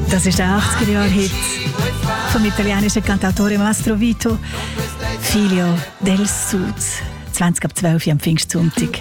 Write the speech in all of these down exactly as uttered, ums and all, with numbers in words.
Das ist der achtziger-Jahre-Hit vom italienischen Cantautore Mastro Vito, Figlio del Sud, zwanzig ab zwölf am Pfingstsonntag.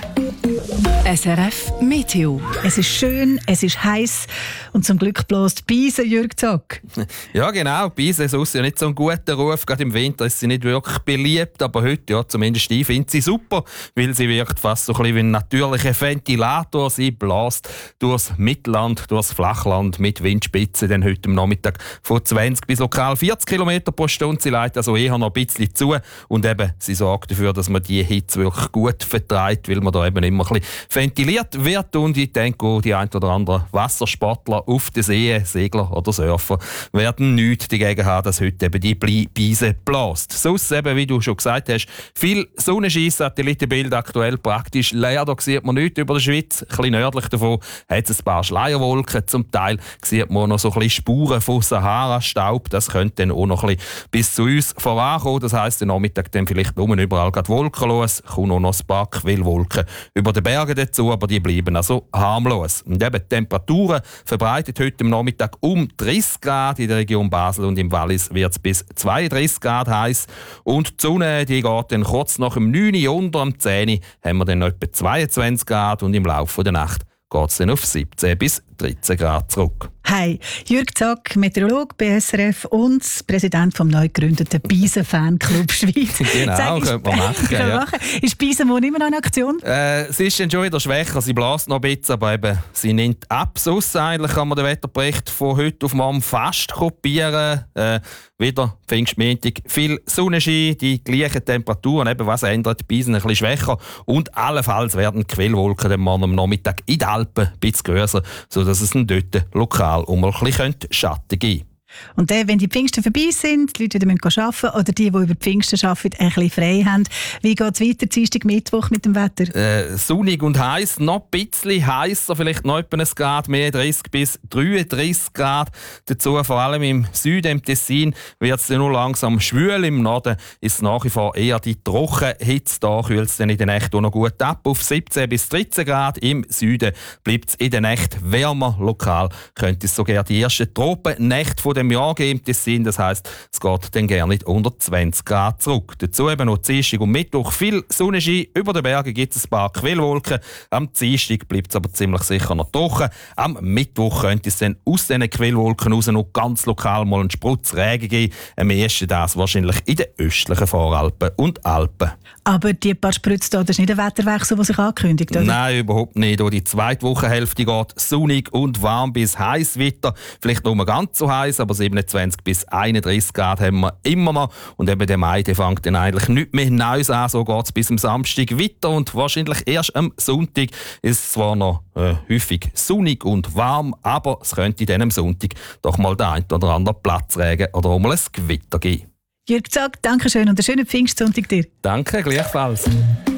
S R F Meteo. Es ist schön, es ist heiß und zum Glück bläst Beise, Jürg Zock. Ja genau, Beise ist ja nicht so ein guter Ruf. Gerade im Winter ist sie nicht wirklich beliebt, aber heute, ja, zumindest ich finde sie super, weil sie wirkt fast so ein bisschen wie ein natürlicher Ventilator. Sie bläst durchs Mittelland, durchs Flachland mit Windspitzen dann heute am Nachmittag von zwanzig bis lokal vierzig Kilometer pro Stunde. Sie leitet also eher noch ein bisschen zu und eben, sie sorgt dafür, dass man die Hitze wirklich gut vertreibt, weil man da eben immer ein bisschen ventiliert wird. Und ich denke auch, die ein oder anderen Wassersportler auf der See, Segler oder Surfer, werden nichts dagegen haben, dass heute eben die Beise bläst. Sonst eben, wie du schon gesagt hast, viel Sonnenschein, Satellitenbild aktuell praktisch leer. Da sieht man nichts über der Schweiz. Ein bisschen nördlich davon hat es ein paar Schleierwolken. Zum Teil sieht man noch so ein bisschen Spuren von Sahara-Staub. Das könnte dann auch noch ein bisschen bis zu uns vorankommen. Das heisst, am Nachmittag dann vielleicht um überall gerade Wolken los. Kommt auch noch ein paar Quellwolken über den Bergen dazu, aber die bleiben also harmlos. Und eben die Temperaturen verbreitet heute am Nachmittag um dreißig Grad. In der Region Basel und im Wallis wird es bis zweiunddreißig Grad heiß. Und die Sonne die geht dann kurz nach dem neun Uhr unter am zehn Uhr haben wir dann etwa zweiundzwanzig Grad und im Laufe der Nacht geht es dann auf siebzehn bis dreizehn Grad zurück. Hi, Jürg Zock, Meteorologe bei S R F und Präsident vom neu gegründeten Beisen-Fanclub Schweiz. Genau, könnte man machen. Ja. Ist Beisen immer noch in Aktion? Äh, sie ist dann schon wieder schwächer, sie bläst noch ein bisschen, aber eben, sie nimmt ab. Sonst eigentlich kann man den Wetterbericht von heute auf morgen fast kopieren. Äh, wieder Pfingstmontag, viel Sonnenschein, die gleichen Temperaturen. Eben, was ändert? Beisen ein bisschen schwächer. Und allenfalls werden Quellwolken am Morgen am Nachmittag in den Alpen ein bisschen grösser, sodass es dann dort lokal um ein bisschen Schatten geben könnte. Und dann, wenn die Pfingsten vorbei sind, die Leute wieder arbeiten müssen oder die, die über die Pfingsten arbeiten, ein bisschen frei haben, wie geht es weiter, Dienstag, Mittwoch mit dem Wetter? Äh, sonnig und heiß, noch ein bisschen heißer, vielleicht noch etwa ein Grad mehr, dreißig bis dreiunddreißig Grad. Dazu vor allem im Süden, im Tessin, wird es nur langsam schwül. Im Norden ist es nach wie vor eher die Trockenhitze. Da kühlt es dann in der Nacht auch noch gut ab auf siebzehn bis dreizehn Grad. Im Süden bleibt es in der Nacht wärmer. Lokal könnte es sogar die ersten Tropennächte von dem Jahr geben im Tessin. Das heisst, es geht dann gerne nicht unter zwanzig Grad zurück. Dazu eben noch Dienstag und Mittwoch viel Sonnenschein. Über den Bergen gibt es ein paar Quellwolken. Am Dienstag bleibt es aber ziemlich sicher noch trocken. Am Mittwoch könnte es dann aus diesen Quellwolken raus noch ganz lokal mal einen Spritzregen geben. Am ehesten das wahrscheinlich in den östlichen Voralpen und Alpen. Aber die paar Spritze da, das ist nicht ein Wetterwechsel, der sich ankündigt, oder? Nein, überhaupt nicht. Die zweite Wochenhälfte geht sonnig und warm bis heiß weiter. Vielleicht noch mal ganz so heiß, aber siebenundzwanzig bis einunddreißig Grad haben wir immer noch. Und eben der Mai der fängt dann eigentlich nicht mehr Neues an. So geht es bis am Samstag weiter. Und wahrscheinlich erst am Sonntag ist es zwar noch äh, häufig sonnig und warm, aber es könnte dann am Sonntag doch mal der ein oder andere Platzregen oder auch mal ein Gewitter geben. Jürg Zock, danke schön und einen schönen Pfingstsonntag dir. Danke, gleichfalls.